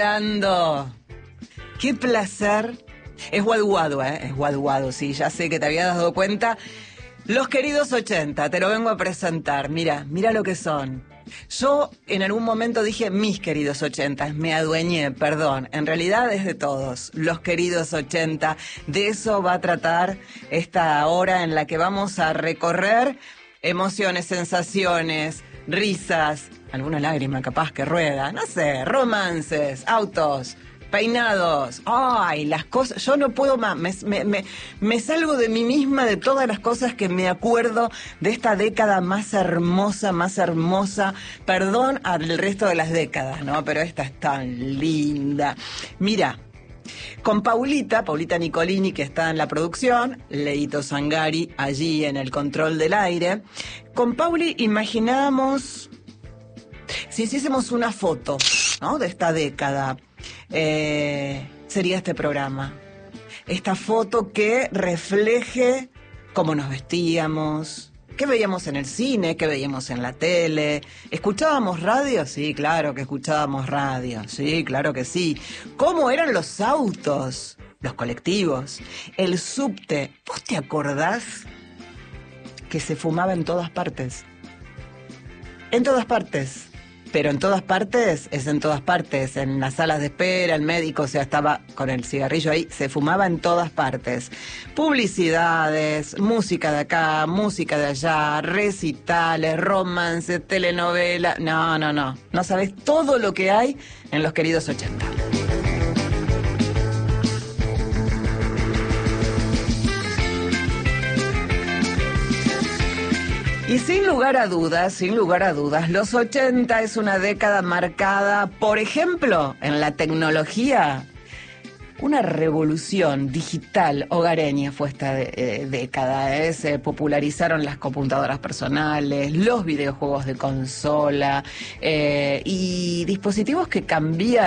Ando. Qué placer. Es guaduado, es guaduado, sí, ya sé que te habías dado cuenta. Los queridos 80, te lo vengo a presentar. Mira lo que son. Yo en algún momento dije mis queridos 80, me adueñé, perdón. En realidad es de todos, los queridos 80. De eso va a tratar esta hora en la que vamos a recorrer emociones, sensaciones, risas, alguna lágrima capaz que rueda, no sé, romances, autos, peinados, ay, las cosas, yo no puedo más, me salgo de mí misma de todas las cosas que me acuerdo de esta década más hermosa, perdón al resto de las décadas, ¿no? Pero esta es tan linda. Mira, con Paulita Nicolini, que está en la producción, Leito Zangari allí en el control del aire, con Pauli imaginábamos, si hiciésemos una foto, ¿no?, de esta década, sería este programa. Esta foto que refleje cómo nos vestíamos, qué veíamos en el cine, qué veíamos en la tele. ¿Escuchábamos radio? Sí, claro que escuchábamos radio. Sí, claro que sí. ¿Cómo eran los autos, los colectivos, el subte? ¿Vos te acordás que se fumaba en todas partes? En todas partes. Pero en todas partes, es en todas partes, en las salas de espera, el médico, o sea, estaba con el cigarrillo ahí, se fumaba en todas partes. Publicidades, música de acá, música de allá, recitales, romance, telenovela, no sabés todo lo que hay en los queridos 80. Y sin lugar a dudas, los 80 es una década marcada, por ejemplo, en la tecnología. Una revolución digital hogareña fue esta década. Se popularizaron las computadoras personales, los videojuegos de consola y dispositivos que cambiaron